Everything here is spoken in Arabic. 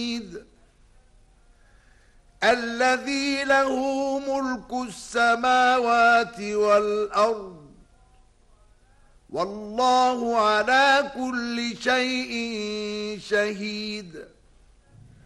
الذي له ملك السماوات والأرض والله على كل شيء شهيد